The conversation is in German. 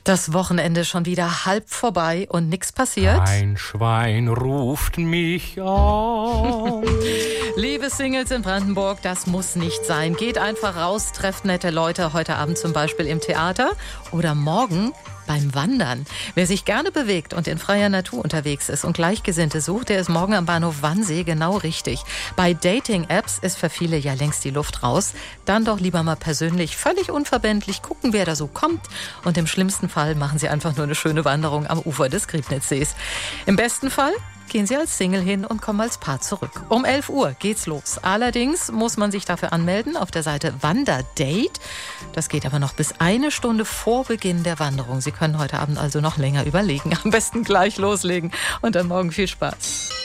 Das Wochenende schon wieder halb vorbei und nichts passiert. Ein Schwein ruft mich an. Liebe Singles in Brandenburg, das muss nicht sein. Geht einfach raus, trefft nette Leute, heute Abend zum Beispiel im Theater oder morgen beim Wandern. Wer sich gerne bewegt und in freier Natur unterwegs ist und Gleichgesinnte sucht, der ist morgen am Bahnhof Wannsee genau richtig. Bei Dating-Apps ist für viele ja längst die Luft raus. Dann doch lieber mal persönlich, völlig unverbindlich gucken, wer da so kommt. Und im schlimmsten Fall machen Sie einfach nur eine schöne Wanderung am Ufer des Griebnitzsees. Im besten Fall gehen Sie als Single hin und kommen als Paar zurück. Um 11 Uhr geht's los. Allerdings muss man sich dafür anmelden auf der Seite Wanderdate. Das geht aber noch bis 1 Stunde vor Beginn der Wanderung. Sie können heute Abend also noch länger überlegen. Am besten gleich loslegen und dann morgen viel Spaß.